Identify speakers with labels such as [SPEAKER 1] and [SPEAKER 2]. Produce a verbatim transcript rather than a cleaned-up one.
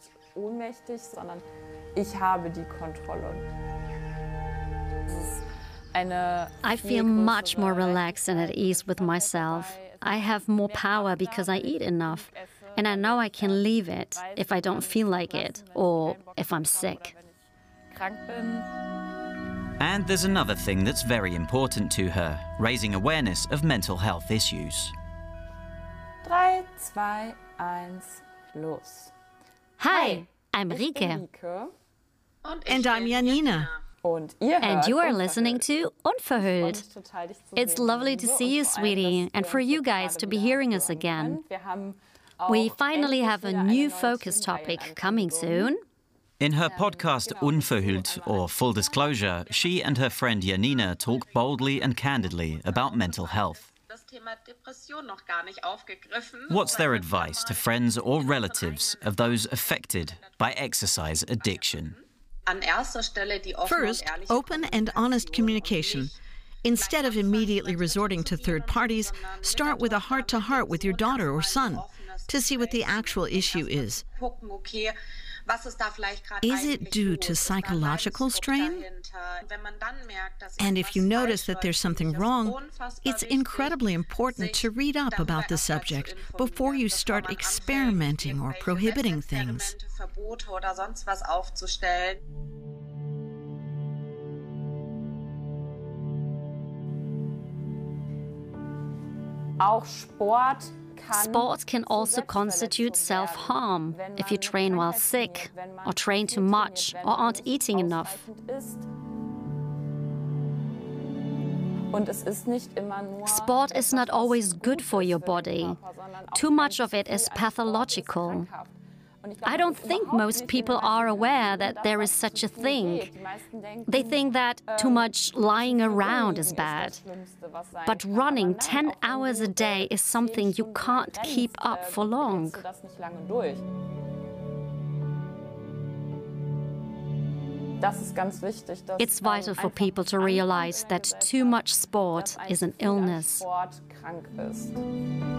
[SPEAKER 1] ohnmächtig, sondern ich habe die Kontrolle.
[SPEAKER 2] I feel much more relaxed and at ease with myself. I have more power because I eat enough, and I know I can leave it if I don't feel like it or if I'm sick.
[SPEAKER 3] And there's another thing that's very important to her, raising awareness of mental health issues.
[SPEAKER 1] Drei, zwei, eins, los.
[SPEAKER 2] Hi, I'm Rike.
[SPEAKER 4] And I'm Janina.
[SPEAKER 2] And you are listening to Unverhüllt. It's lovely to see you, sweetie, and for you guys to be hearing us again. We finally have a new focus topic coming soon.
[SPEAKER 3] In her podcast Unverhüllt, or Full Disclosure, she and her friend Janina talk boldly and candidly about mental health. What's their advice to friends or relatives of those affected by exercise addiction?
[SPEAKER 4] First, open and honest communication. Instead of immediately resorting to third parties, start with a heart-to-heart with your daughter or son to see what the actual issue is. Is it due to psychological strain? And if you notice that there's something wrong, it's incredibly important to read up about the subject before you start experimenting or prohibiting things.
[SPEAKER 1] Auch Sport
[SPEAKER 2] Sport can also constitute self-harm if you train while sick, or train too much, or aren't eating enough. Sport is not always good for your body. Too much of it is pathological. I don't think most people are aware that there is such a thing. They think that too much lying around is bad. But running ten hours a day is something you can't keep up for long. It's vital for people to realize that too much sport is an illness.